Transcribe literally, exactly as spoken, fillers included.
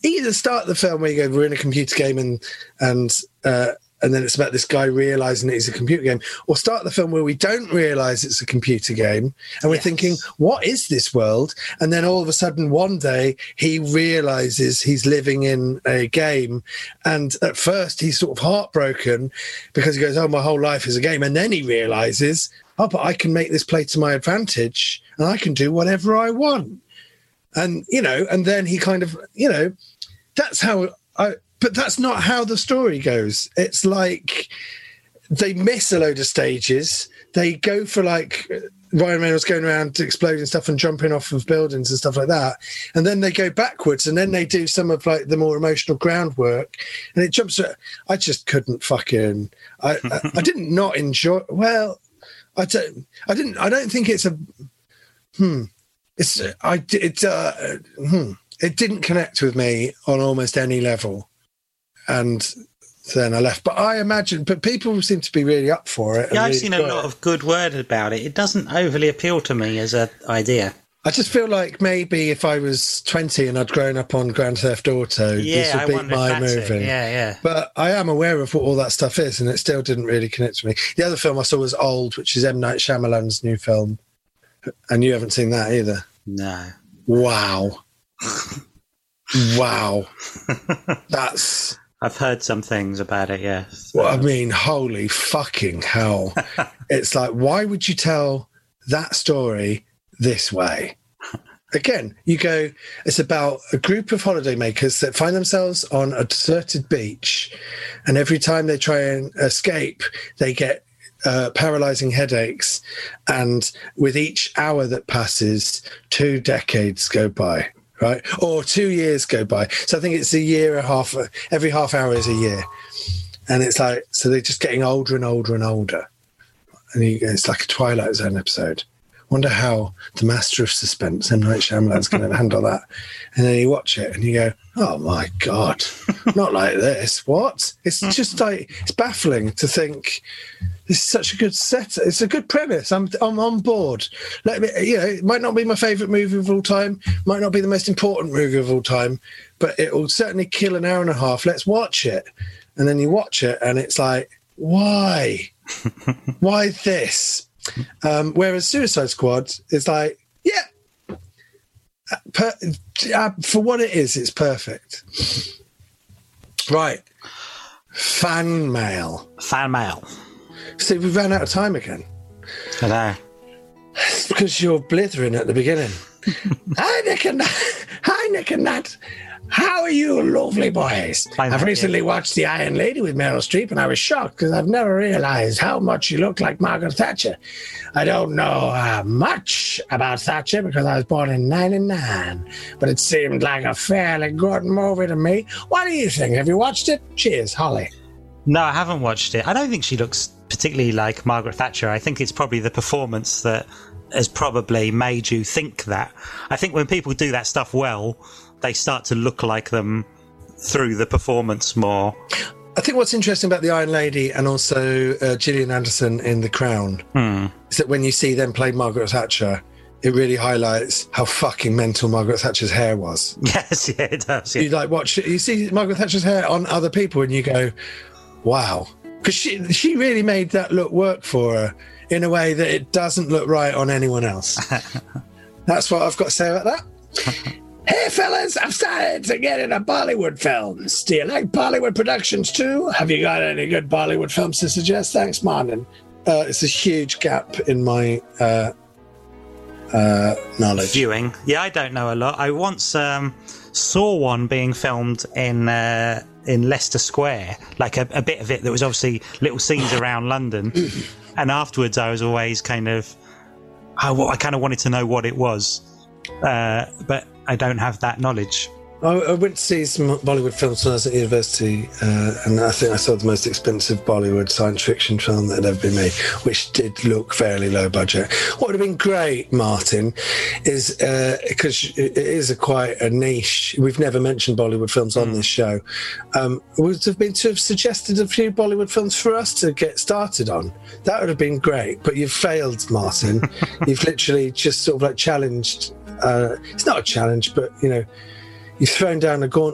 either start the film where you go, we're in a computer game and and uh, and then it's about this guy realising that it's a computer game, or start the film where we don't realise it's a computer game and we're yes. thinking, what is this world? And then all of a sudden one day he realises he's living in a game, and at first he's sort of heartbroken because he goes, oh, my whole life is a game, and then he realises, oh, but I can make this play to my advantage and I can do whatever I want. And, you know, and then he kind of, you know, that's how I, but that's not how the story goes. It's like they miss a load of stages. They go for like Ryan Reynolds going around exploding stuff and jumping off of buildings and stuff like that. And then they go backwards and then they do some of like the more emotional groundwork and it jumps. I just couldn't fucking, I, I, I didn't not enjoy, well, I don't, I didn't, I don't think it's a, hmm, it's, I, it, uh, hmm, it didn't connect with me on almost any level. And then I left. But I imagine, but people seem to be really up for it. Yeah, I've really seen a lot of good word about it. It doesn't overly appeal to me as an idea. I just feel like maybe if I was twenty and I'd grown up on Grand Theft Auto, yeah, this would I be my movie. It. Yeah, yeah. But I am aware of what all that stuff is, and it still didn't really connect to me. The other film I saw was Old, which is M. Night Shyamalan's new film. And you haven't seen that either? No. Wow. Wow. That's... I've heard some things about it, yes. Well, I mean, holy fucking hell. It's like, why would you tell that story this way? Again, you go, it's about a group of holidaymakers that find themselves on a deserted beach, and every time they try and escape, they get uh, paralyzing headaches, and with each hour that passes, two decades go by. Right, or two years go by. So I think it's a year and a half. Every half hour is a year, and it's like so they're just getting older and older and older. And you, it's like a Twilight Zone episode. Wonder how the master of suspense, M. Night Shyamalan's going to handle that. And then you watch it and you go, "Oh my god, not like this! What?" It's just like it's baffling to think. This is such a good set. It's a good premise. I'm I'm on board. Let me, you know, it might not be my favourite movie of all time, might not be the most important movie of all time, but it will certainly kill an hour and a half. Let's watch it. And then you watch it and it's like, why? Why this? Um, whereas Suicide Squad is like, yeah, per, uh, for what it is, it's perfect. Right. Fan mail. Fan mail. See, we ran out of time again. I know. It's because you're blithering at the beginning. Hi, Nick and Nat. Hi, Nick and Nat. How are you, lovely boys? Fine, I've recently you. watched The Iron Lady with Meryl Streep, and I was shocked because I've never realised how much she looked like Margaret Thatcher. I don't know uh, much about Thatcher because I was born in ninety-nine, but it seemed like a fairly good movie to me. What do you think? Have you watched it? Cheers, Holly. No, I haven't watched it. I don't think she looks particularly like Margaret Thatcher. I think it's probably the performance that has probably made you think that. I think when people do that stuff well, they start to look like them through the performance more. I think what's interesting about The Iron Lady and also uh, Gillian Anderson in The Crown hmm. is that when you see them play Margaret Thatcher, it really highlights how fucking mental Margaret Thatcher's hair was. Yes, yeah, it does. Yeah. You like watch, you see Margaret Thatcher's hair on other people and you go, wow. Because she, she really made that look work for her in a way that it doesn't look right on anyone else. That's what I've got to say about that. Hey, fellas, I've started to get into Bollywood films. Do you like Bollywood productions too? Have you got any good Bollywood films to suggest? Thanks, Martin. Uh, it's a huge gap in my uh, uh, knowledge. Viewing. Yeah, I don't know a lot. I once um, saw one being filmed in... Uh, in Leicester Square, like a, a bit of it that was obviously little scenes around London, and afterwards I was always kind of I, I kind of wanted to know what it was, uh, but I don't have that knowledge. I, I went to see some Bollywood films when I was at university, uh, and I think I saw the most expensive Bollywood science fiction film that had ever been made, which did look fairly low budget. What would have been great, Martin, is because uh, it is a quite a niche. We've never mentioned Bollywood films on mm. this show. Um, would have been to have suggested a few Bollywood films for us to get started on. That would have been great, but you've failed, Martin. You've literally just sort of like challenged. Uh, it's not a challenge, but you know. You've thrown down a gauntlet